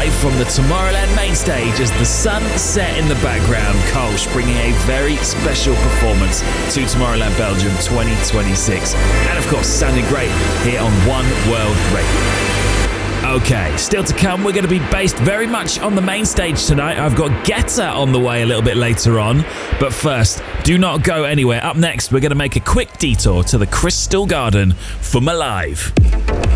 live from the Tomorrowland main stage as the sun set in the background. Kolsch bringing a very special performance to Tomorrowland Belgium 2026. And of course, sounding great here on One World Radio. Okay, still to come, we're going to be based very much on the main stage tonight. I've got Guetta on the way a little bit later on. But first, do not go anywhere. Up next, we're going to make a quick detour to the Crystal Garden for Malive.